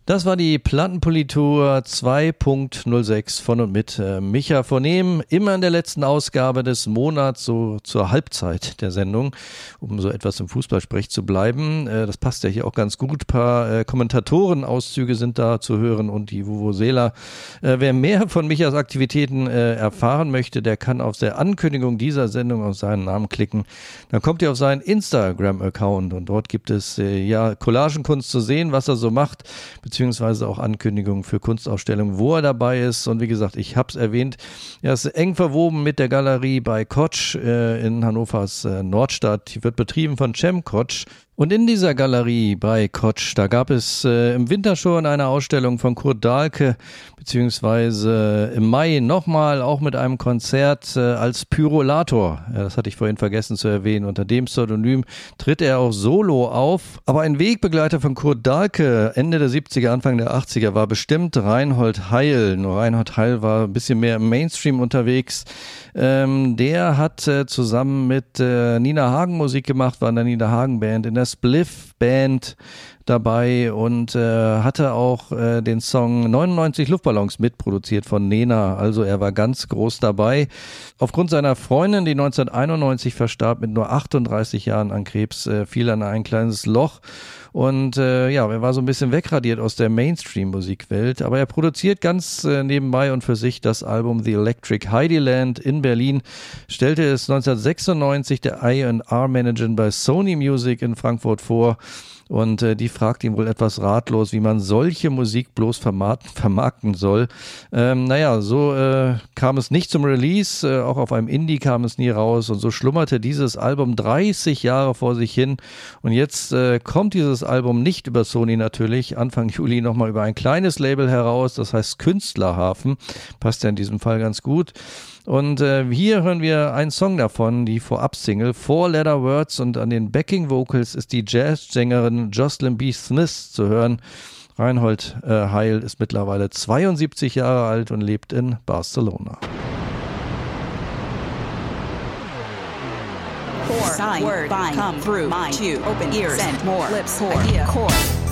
Das war die Plattenpolitur 2.06 von und mit Micha von Nehm, immer in der letzten Ausgabe des Monats, so zur Halbzeit der Sendung, um so etwas im Fußballsprech zu bleiben. Das passt ja hier auch ganz gut. Ein paar Kommentatorenauszüge sind da zu hören und die Vuvuzela. Wer mehr von Michas Aktivitäten erfahren möchte, der kann auf der Ankündigung dieser Sendung auf seinen Namen klicken. Dann kommt ihr auf seinen Instagram-Account und dort gibt es Collagenkunst zu sehen, was er so macht, beziehungsweise auch Ankündigungen für Kunstausstellungen, wo er dabei ist. Und wie gesagt, ich habe es erwähnt, er ist eng verwoben mit der Galerie bei Kotsch in Hannovers Nordstadt. Die wird betrieben von Cem Kotsch. Und in dieser Galerie bei Kotsch, da gab es im Winter schon eine Ausstellung von Kurt Dahlke, beziehungsweise im Mai nochmal, auch mit einem Konzert als Pyrolator. Das hatte ich vorhin vergessen zu erwähnen. Unter dem Pseudonym tritt er auch solo auf. Aber ein Wegbegleiter von Kurt Dahlke Ende der 70er, Anfang der 80er war bestimmt Reinhold Heil. Nur Reinhold Heil war ein bisschen mehr im Mainstream unterwegs. Der hat zusammen mit Nina Hagen Musik gemacht, war in der Nina Hagen Band, in der Spliff Band dabei und hatte auch den Song 99 Luftballons mitproduziert von Nena, also er war ganz groß dabei. Aufgrund seiner Freundin, die 1991 verstarb mit nur 38 Jahren an Krebs, fiel er in ein kleines Loch und er war so ein bisschen wegradiert aus der Mainstream-Musikwelt, aber er produziert ganz nebenbei und für sich das Album The Electric Heideland in Berlin, stellte es 1996 der A&R-Managerin bei Sony Music in Frankfurt vor. Und die fragt ihn wohl etwas ratlos, wie man solche Musik bloß vermarkten soll. So kam es nicht zum Release, auch auf einem Indie kam es nie raus und so schlummerte dieses Album 30 Jahre vor sich hin. Und jetzt kommt dieses Album nicht über Sony natürlich, Anfang Juli nochmal über ein kleines Label heraus, das heißt Künstlerhafen, passt ja in diesem Fall ganz gut. Und hier hören wir einen Song davon, die Vorab-Single, Four Letter Words, und an den Backing-Vocals ist die Jazzsängerin Jocelyn B. Smith zu hören. Reinhold Heil ist mittlerweile 72 Jahre alt und lebt in Barcelona. Sign, word, bind, come, through, mind, to, open, ears, send, more, lips, idea, core.